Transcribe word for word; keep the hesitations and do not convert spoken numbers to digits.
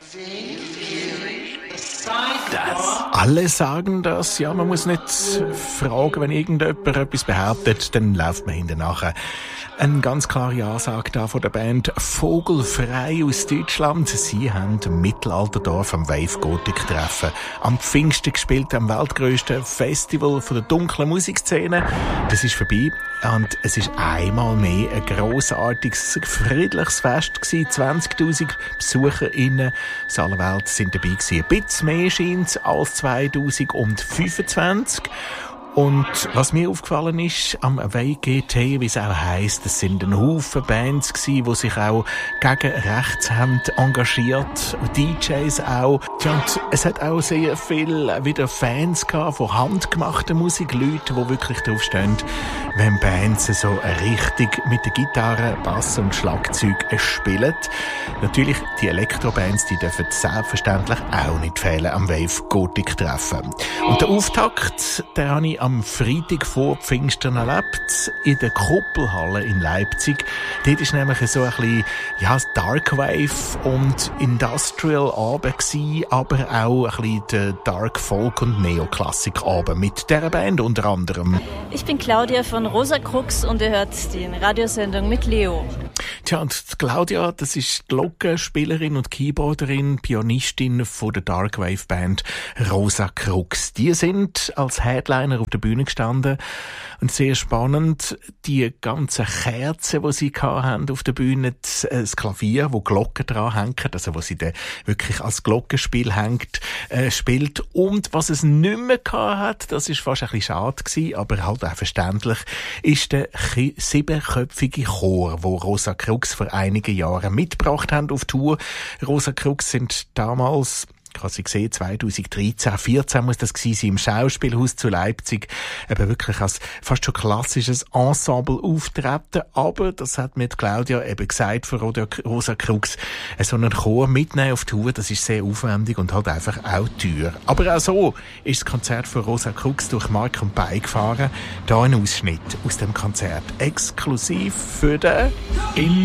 Das. Alle sagen das, ja, man muss nicht fragen, wenn irgendjemand etwas behauptet, dann läuft man hinten nachher. Eine ganz klare Ansage da von der Band Vogelfrei aus Deutschland. Sie haben im Mittelalterdorf am Wave Gothic Treffen am Pfingsten gespielt, am weltgrössten Festival von der dunklen Musikszene. Das ist vorbei und es ist einmal mehr ein grossartiges, friedliches Fest gewesen. zwanzigtausend BesucherInnen aus aller Welt sind dabei gewesen. Ein bisschen mehr scheint als zweitausendfünfundzwanzig. Und was mir aufgefallen ist, am W G T, wie es auch heisst, es sind ein Haufen Bands gewesen, die sich auch gegen rechts haben engagiert, D Js auch. Tja, und es hat auch sehr viel wieder Fans gehabt von handgemachter Musik, Leute, die wirklich drauf stehen, wenn Bands so richtig mit der Gitarre, Bass und Schlagzeug spielen. Natürlich, die Elektrobands, die dürfen selbstverständlich auch nicht fehlen am Wave Gothic Treffen. Und der Auftakt, den habe ich am Freitag vor Pfingsten erlebt, in der Kuppelhalle in Leipzig. Dort war nämlich so ein bisschen, ja, Darkwave und Industrial Abend gewesen, aber auch ein bisschen der Dark Folk und Neoklassik Abend mit dieser Band unter anderem. Ich bin Claudia von Rosa Krux und ihr hört die Radiosendung mit Leo. Tja, und Claudia, das ist die Glockenspielerin und Keyboarderin, Pianistin von der Darkwave-Band Rosa Krux. Die sind als Headliner auf der Bühne gestanden und sehr spannend, die ganzen Kerzen, die sie hatten auf der Bühne, das Klavier, wo Glocken dran hängen, also wo sie dann wirklich als Glockenspiel hängt, äh, spielt, und was es nicht mehr hat, das ist fast ein bisschen schade gewesen, aber halt auch verständlich, ist der siebenköpfige Chor, wo Rosa Krux vor einigen Jahren mitgebracht haben auf Tour. Rosa Krux sind damals, ich habe sie gesehen, zweitausenddreizehn, vierzehn muss das gewesen sein, im Schauspielhaus zu Leipzig, eben wirklich als fast schon klassisches Ensemble auftreten, aber das hat mir Claudia eben gesagt von Rosa Krux, so einen Chor mitnehmen auf Tour, das ist sehr aufwendig und halt einfach auch teuer. Aber auch so ist das Konzert von Rosa Krux durch Mark und Bein gefahren. Da ein Ausschnitt aus dem Konzert, exklusiv für den in